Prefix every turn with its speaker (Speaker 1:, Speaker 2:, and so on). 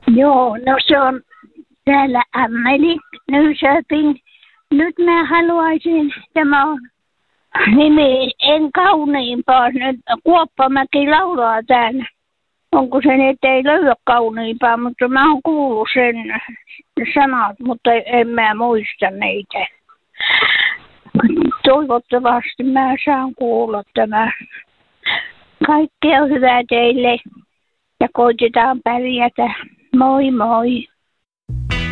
Speaker 1: Joo, no se on täällä Ammeli, Nyköping. Nyt mä haluaisin, tämä on nimi En kauniimpaa, nyt Kuoppamäki laulaa täällä. Onko se niin, että ei löydä kauniimpaa, mutta mä oon kuullut sen sanat, mutta en mä muista niitä. Toivottavasti mä saan kuulla tämän. Kaikkea hyvää teille ja koitetaan pärjätä. Moi moi.